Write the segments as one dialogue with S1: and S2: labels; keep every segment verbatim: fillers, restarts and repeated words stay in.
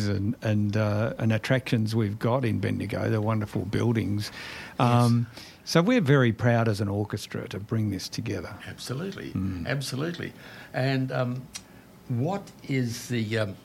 S1: amenities and and, uh, and attractions we've got in Bendigo, the wonderful buildings. Um,
S2: yes.
S1: So we're very proud as an orchestra to bring this together.
S2: Absolutely, mm. absolutely. And um, what is the um,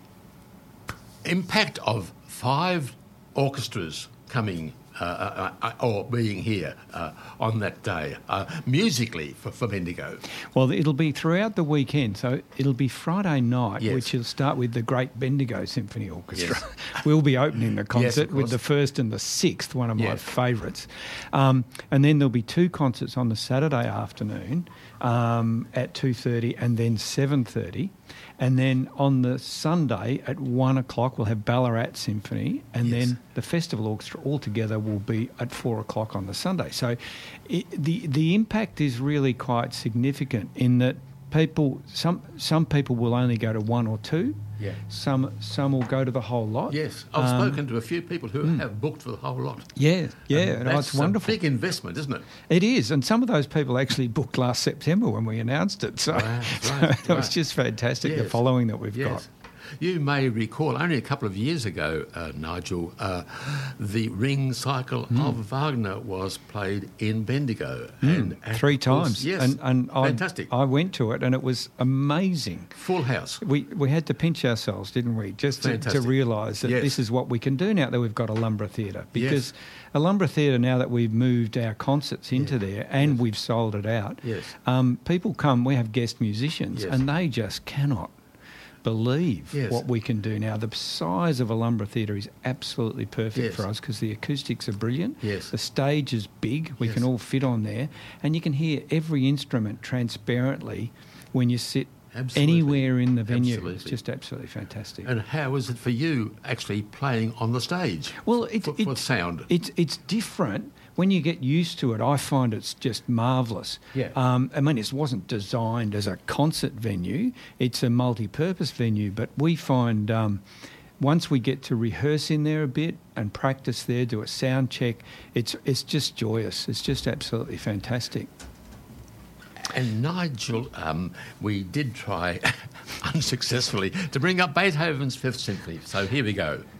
S2: impact of five orchestras coming uh, uh, uh, or being here uh, on that day, uh, musically for, for Bendigo?
S1: Well, it'll be throughout the weekend. So it'll be Friday night,
S2: yes.
S1: which will start with the Great Bendigo Symphony Orchestra. Yes. We'll be opening the concert
S2: yes,
S1: with the first and the sixth, one of my
S2: yes.
S1: favourites. Um, and then there'll be two concerts on the Saturday afternoon um, at two thirty and then seven thirty. And then on the Sunday at one o'clock, we'll have Ballarat Symphony, and
S2: yes.
S1: then the Festival Orchestra altogether will be at four o'clock on the Sunday. So it, the the impact is really quite significant in that people, some some people will only go to one or two.
S2: Yeah.
S1: Some some will go to the whole lot.
S2: Yes, I've
S1: um,
S2: spoken to a few people who mm. have booked for the whole lot.
S1: Yeah, yeah,
S2: and
S1: and
S2: that's
S1: it's wonderful.
S2: a big investment, isn't it?
S1: It is, and some of those people actually booked last September when we announced it. So,
S2: right,
S1: so
S2: right,
S1: it
S2: right.
S1: was just fantastic,
S2: yes.
S1: the following that we've
S2: yes.
S1: got.
S2: You may recall only a couple of years ago, uh, Nigel, uh, the Ring Cycle mm. of Wagner was played in Bendigo.
S1: Mm.
S2: And, and
S1: Three
S2: course,
S1: times.
S2: yes,
S1: and, and
S2: fantastic.
S1: I, I went to it and it was amazing.
S2: Full house.
S1: We we had to pinch ourselves, didn't we, just to, to realise that
S2: yes.
S1: this is what we can do now that we've got Alhambra Theatre. Because
S2: yes.
S1: Alhambra Theatre, now that we've moved our concerts into yeah. there and
S2: yes.
S1: we've sold it out,
S2: yes.
S1: um, people come, we have guest musicians,
S2: yes.
S1: and they just cannot believe
S2: yes.
S1: what we can do now. The size of Alhambra Theatre is absolutely perfect
S2: yes.
S1: for us because the acoustics are brilliant.
S2: Yes.
S1: The stage is big. We
S2: yes.
S1: can all fit on there. And you can hear every instrument transparently when you sit absolutely. Anywhere in the venue.
S2: Absolutely.
S1: It's just absolutely fantastic.
S2: And how is it for you actually playing on the stage?
S1: Well, it,
S2: for,
S1: it,
S2: for sound.
S1: It's, it's different. When you get used to it, I find it's just marvellous.
S2: Yeah.
S1: Um, I mean, it wasn't designed as a concert venue. It's a multi-purpose venue. But we find um, once we get to rehearse in there a bit and practice there, do a sound check, it's it's just joyous. It's just absolutely fantastic.
S2: And Nigel, um, we did try unsuccessfully to bring up Beethoven's Fifth Symphony. So here we go.